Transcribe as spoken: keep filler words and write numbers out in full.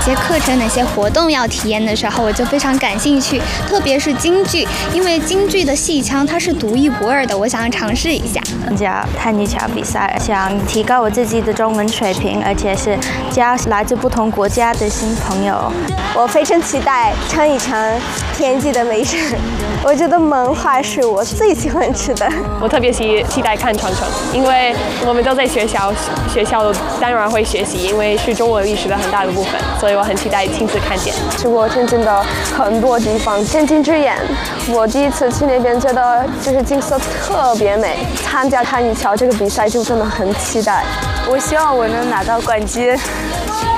些课程、哪些活动要体验的时候，我就非常感兴趣。特别是京剧，因为京剧的戏腔它是独一无二的，我想要尝试一下。 参加弹艺桥比赛，想提高我自己的中文水平，而且是交来自不同国家的新朋友。 我非常期待尝一尝天津的美食。我觉得门花是我最喜欢吃的。 我特别期期待看长城，因为我们都在学校，学校当然会学习，因为是中国历史的很大的部分，所以我很期待亲自看见。 去过天津的很多地方，天津之眼，我第一次去那边，觉得就是景色特别美。参加弹艺桥这个比赛就真的很期待。 我希望我能拿到冠军。